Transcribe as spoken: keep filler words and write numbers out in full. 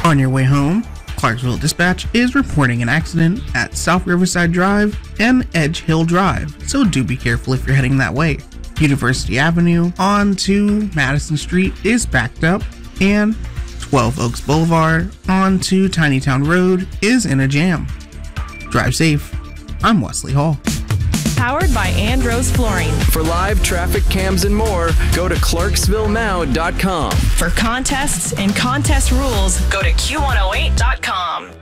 On your way home, Clarksville Dispatch is reporting an accident at South Riverside Drive and Edge Hill Drive, so do be careful if you're heading that way. University Avenue on to Madison Street is backed up, and twelve Oaks Boulevard on to Tinytown Road is in a jam. Drive safe. I'm Wesley Hall. Powered by Andros Flooring. For live traffic cams and more, go to clarksville now dot com. For contests and contest rules, go to Q one oh eight dot com.